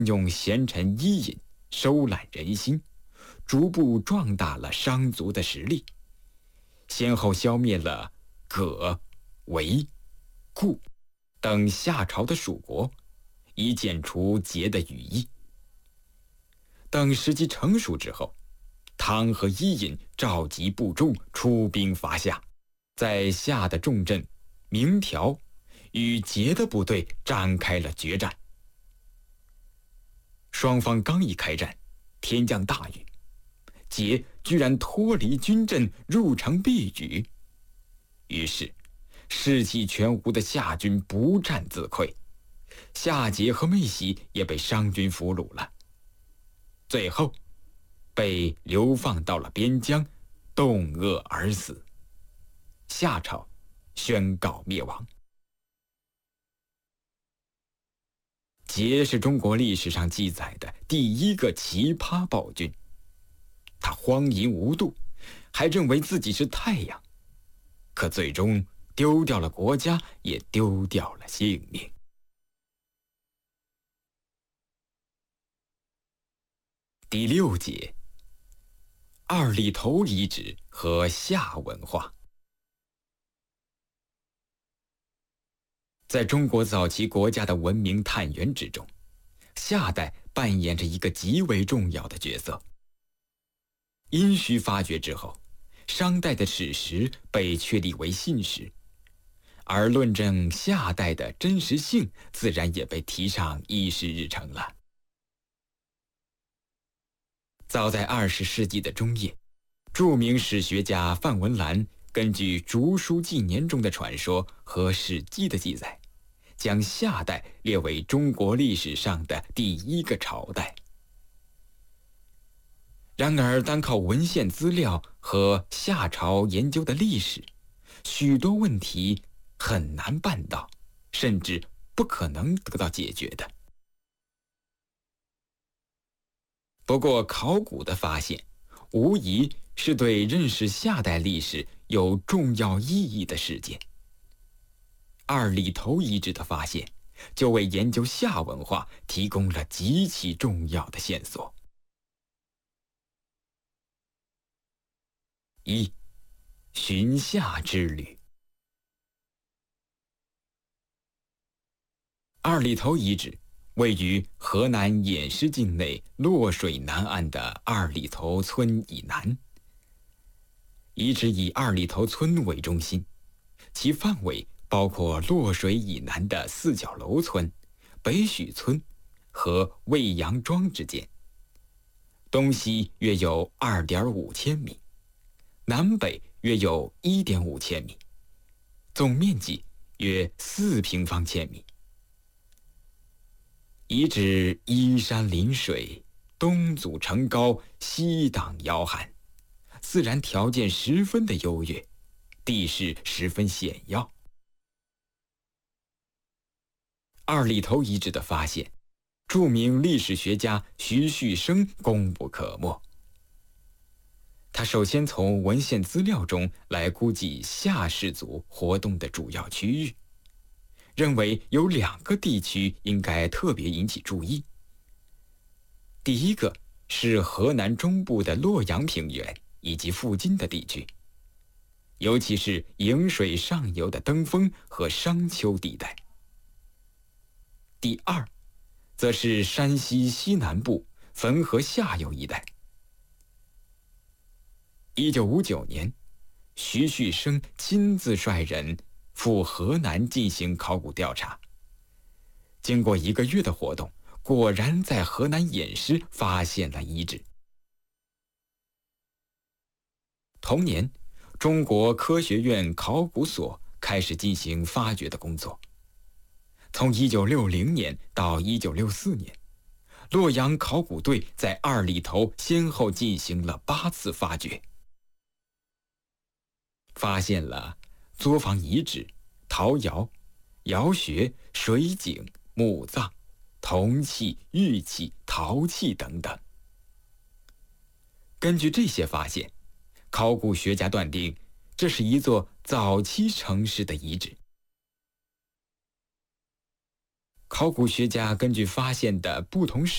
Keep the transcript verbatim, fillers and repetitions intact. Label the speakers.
Speaker 1: 用贤臣伊尹收揽人心，逐步壮大了商族的实力，先后消灭了葛、韦、顾等夏朝的属国，以剪除桀的羽翼。等时机成熟之后，汤和伊尹召集部众出兵伐夏，在夏的重镇明条与桀的部队展开了决战。双方刚一开战，天降大雨，桀居然脱离军阵入城避雨，于是士气全无的夏军不战自溃，夏桀和妹喜也被商军俘虏了，最后被流放到了边疆，冻饿而死。夏朝宣告灭亡。桀是中国历史上记载的第一个奇葩暴君，他荒淫无度，还认为自己是太阳，可最终丢掉了国家，也丢掉了性命。第六节，二里头遗址和夏文化。在中国早期国家的文明探源之中，夏代扮演着一个极为重要的角色。殷墟发掘之后，商代的史实被确立为信史，而论证夏代的真实性自然也被提上议事日程了。早在二十世纪的中叶，著名史学家范文澜根据《竹书纪年》中的传说和《史记》的记载，将夏代列为中国历史上的第一个朝代。然而，单靠文献资料和夏朝研究的历史，许多问题很难办到，甚至不可能得到解决的。不过，考古的发现无疑是对认识夏代历史有重要意义的事件。二里头遗址的发现，就为研究夏文化提供了极其重要的线索。一、寻夏之旅。二里头遗址位于河南偃师境内洛水南岸的二里头村以南。遗址以二里头村为中心，其范围包括洛水以南的四角楼村、北许村和未阳庄之间，东西约有 二点五千米，南北约有 一点五千米，总面积约四平方千米。遗址依山临水，东阻城高，西挡遥寒，自然条件十分的优越，地势十分险要。二里头遗址的发现，著名历史学家徐旭升功不可没。他首先从文献资料中来估计夏氏族活动的主要区域，认为有两个地区应该特别引起注意。第一个是河南中部的洛阳平原以及附近的地区，尤其是颍水上游的登封和商丘地带。第二，则是山西西南部汾河下游一带。一九五九年，徐旭升亲自率人赴河南进行考古调查。经过一个月的活动，果然在河南偃师发现了遗址。同年，中国科学院考古所开始进行发掘的工作。从一九六零年到一九六四年，洛阳考古队在二里头先后进行了八次发掘，发现了作坊遗址、陶窑、窑穴、水井、墓葬、铜器、玉器、陶器等等。根据这些发现，考古学家断定这是一座早期城市的遗址。考古学家根据发现的不同时